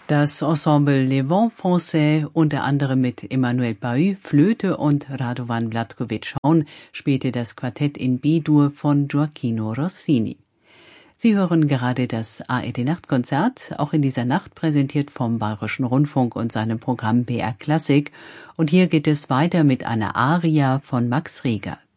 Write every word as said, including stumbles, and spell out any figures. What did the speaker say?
Das Ensemble Les Vents Français, unter anderem mit Emmanuel Bahut, Flöte und Radovan Vlatkovic-Horn, spielte das Quartett in B-Dur von Gioacchino Rossini. Sie hören gerade das A R D-Nachtkonzert, auch in dieser Nacht präsentiert vom Bayerischen Rundfunk und seinem Programm B R Klassik. Und hier geht es weiter mit einer Aria von Max Reger.